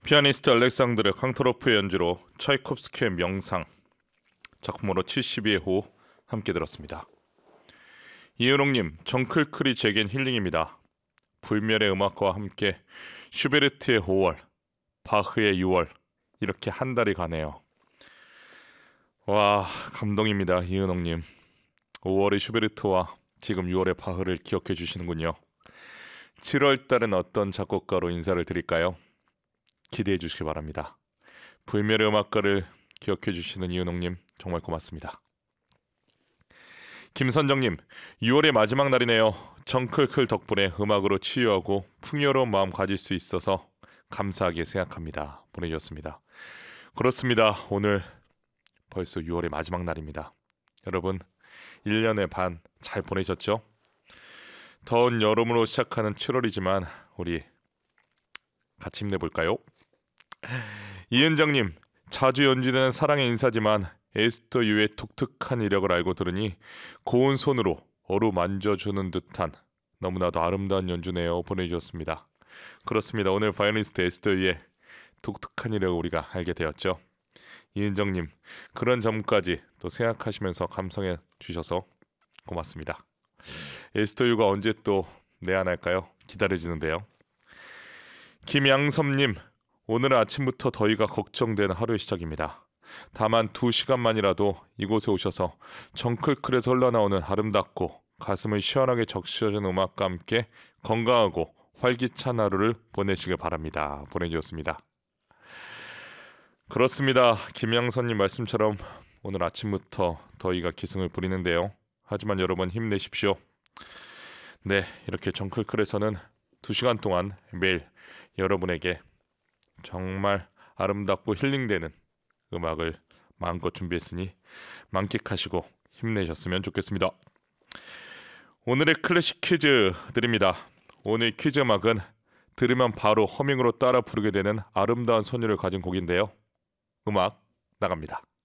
피아니스트 알렉산드르 캉토로프의 연주로 차이콥스키의 명상 작품으로 72의 호 함께 들었습니다. 이은옥님, 정클클이 제겐 힐링입니다. 불멸의 음악과 함께 슈베르트의 5월, 바흐의 6월 이렇게 한 달이 가네요. 와, 감동입니다. 이은옥님, 5월의 슈베르트와 지금 6월의 바흐를 기억해 주시는군요. 7월 달은 어떤 작곡가로 인사를 드릴까요? 기대해 주시기 바랍니다. 불멸의 음악가를 기억해 주시는 이은옥님 정말 고맙습니다. 김선정님, 6월의 마지막 날이네요. 정클클 덕분에 음악으로 치유하고 풍요로운 마음 가질 수 있어서 감사하게 생각합니다. 보내주셨습니다. 그렇습니다. 오늘 벌써 6월의 마지막 날입니다. 여러분 1년의 반 잘 보내셨죠? 더운 여름으로 시작하는 7월이지만 우리 같이 힘내볼까요? 이은정님, 자주 연주되는 사랑의 인사지만 에스더 유의 독특한 이력을 알고 들으니 고운 손으로 어루만져주는 듯한 너무나도 아름다운 연주네요. 보내주셨습니다. 그렇습니다. 오늘 바이올리니스트 에스더 유의 독특한 이력을 우리가 알게 되었죠. 이은정님, 그런 점까지 또 생각하시면서 감상해 주셔서 고맙습니다. 에스더 유가 언제 또 내한할까요? 기다려지는데요. 김양섭님, 오늘은 아침부터 더위가 걱정되는 하루의 시작입니다. 다만 2시간만이라도 이곳에 오셔서 정클클에서 흘러나오는 아름답고 가슴을 시원하게 적셔주는 음악과 함께 건강하고 활기찬 하루를 보내시길 바랍니다. 보내주셨습니다. 그렇습니다. 김양선님 말씀처럼 오늘 아침부터 더위가 기승을 부리는데요. 하지만 여러분 힘내십시오. 네, 이렇게 정클클에서는 2시간 동안 매일 여러분에게 정말 아름답고 힐링되는 음악을 마음껏 준비했으니 만끽하시고 힘내셨으면 좋겠습니다. 오늘의 클래식 퀴즈 드립니다. 오늘 퀴즈 음악은 들으면 바로 허밍으로 따라 부르게 되는 아름다운 선율을 가진 곡인데요. 음악 나갑니다.